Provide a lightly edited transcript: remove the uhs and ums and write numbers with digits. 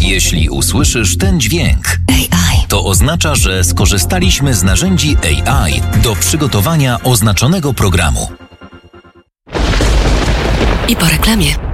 Jeśli usłyszysz ten dźwięk, to oznacza, że skorzystaliśmy z narzędzi AI do przygotowania oznaczonego programu. I po reklamie.